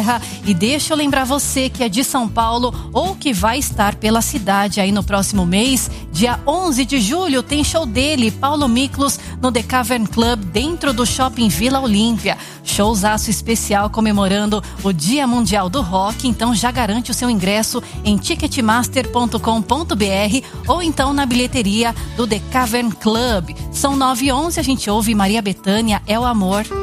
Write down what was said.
E deixa eu lembrar você que é de São Paulo ou que vai estar pela cidade aí no próximo mês, dia 11 de julho tem show dele, Paulo Miklos, no The Cavern Club, dentro do Shopping Vila Olímpia. Showzaço especial comemorando o Dia Mundial do Rock, então já garante o seu ingresso em ticketmaster.com.br ou então na bilheteria do The Cavern Club. São 9h11, a gente ouve Maria Bethânia, É o Amor.